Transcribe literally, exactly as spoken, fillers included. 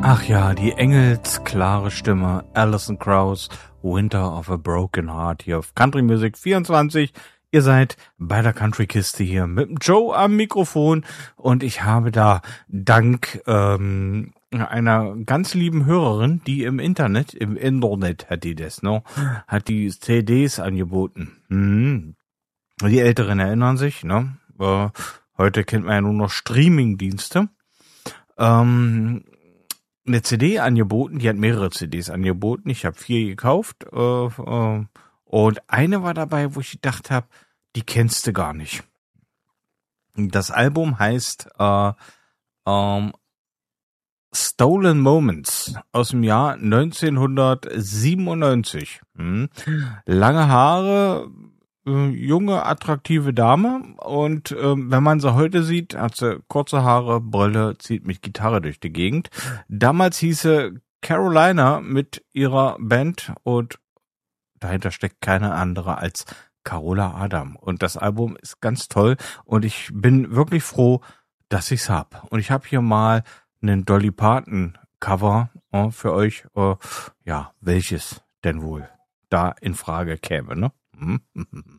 Ach ja, die engelsklare Stimme, Alison Krauss, Winter of a Broken Heart hier auf Country Music vierundzwanzig. Ihr seid bei der Country-Kiste hier mit dem Joe am Mikrofon und ich habe da dank ähm, einer ganz lieben Hörerin, die im Internet, im Internet hat die das, ne, hat die C Ds angeboten. Hm. Die Älteren erinnern sich, ne, äh, heute kennt man ja nur noch Streaming-Dienste. Ähm, eine C D angeboten, die hat mehrere C Ds angeboten, ich habe vier gekauft äh, äh, und eine war dabei, wo ich gedacht habe, die kennst du gar nicht. Das Album heißt äh, ähm, Stolen Moments aus dem Jahr neunzehnhundertsiebenundneunzig. Hm. Lange Haare, äh, junge, attraktive Dame und äh, wenn man sie heute sieht, hat sie kurze Haare, Brille, zieht mit Gitarre durch die Gegend. Damals hieße Carolina mit ihrer Band und dahinter steckt keine andere als Carola Adam. Und das Album ist ganz toll und ich bin wirklich froh, dass ich's hab. Und ich habe hier mal einen Dolly Parton Cover äh, für euch. Äh, ja, welches denn wohl da in Frage käme, ne?